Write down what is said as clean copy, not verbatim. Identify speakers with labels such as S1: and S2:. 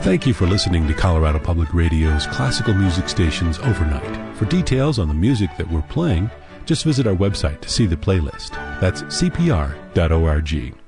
S1: Thank you for listening to Colorado Public Radio's classical music stations overnight. For details on the music that we're playing, just visit our website to see the playlist. That's cpr.org.